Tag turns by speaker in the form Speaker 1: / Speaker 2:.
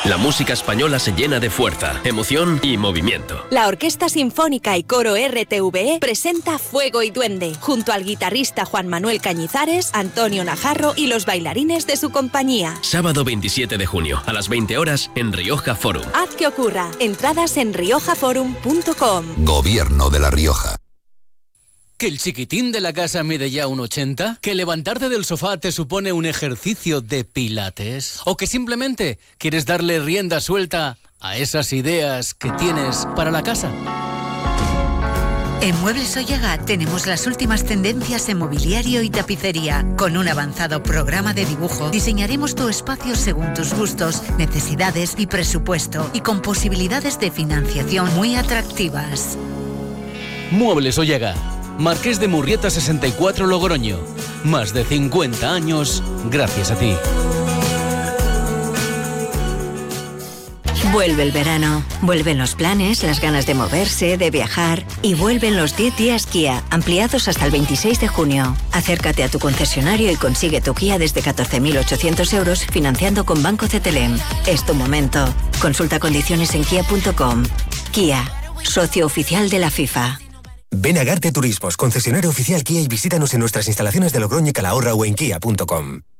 Speaker 1: La música española se llena de fuerza, emoción y movimiento.
Speaker 2: La Orquesta Sinfónica y Coro RTVE presenta Fuego y Duende, junto al guitarrista Juan Manuel Cañizares, Antonio Najarro y los bailarines de su compañía.
Speaker 1: Sábado 27 de junio, a las 20 horas, en Rioja Forum.
Speaker 2: Haz que ocurra. Entradas en riojaforum.com.
Speaker 3: Gobierno de La Rioja.
Speaker 4: ¿Que el chiquitín de la casa mide ya 1,80? ¿Que levantarte del sofá te supone un ejercicio de pilates? ¿O que simplemente quieres darle rienda suelta a esas ideas que tienes para la casa?
Speaker 5: En Muebles Oyaga tenemos las últimas tendencias en mobiliario y tapicería. Con un avanzado programa de dibujo, diseñaremos tu espacio según tus gustos, necesidades y presupuesto, y con posibilidades de financiación muy atractivas.
Speaker 4: Muebles Oyaga, Marqués de Murrieta 64 Logroño. Más de 50 años gracias a ti.
Speaker 6: Vuelve el verano, vuelven los planes, las ganas de moverse, de viajar, y vuelven los 10 días Kia, ampliados hasta el 26 de junio. Acércate a tu concesionario y consigue tu Kia desde 14.800 euros financiando con Banco CTLM. Es tu momento. Consulta condiciones en kia.com. Kia, socio oficial de la FIFA.
Speaker 7: Ven a Garte Turismos, concesionario oficial Kia, y visítanos en nuestras instalaciones de Logroño y Calahorra o en kia.com.